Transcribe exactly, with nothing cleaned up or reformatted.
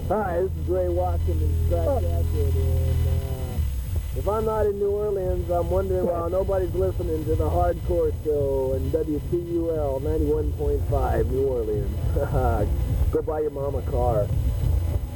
Hi, this is Ray Watkins in Strike Jacket, and uh, if I'm not in New Orleans, I'm wondering why nobody's listening to the Hardcore Show and W T U L ninety-one point five New Orleans. Go buy your mom a car.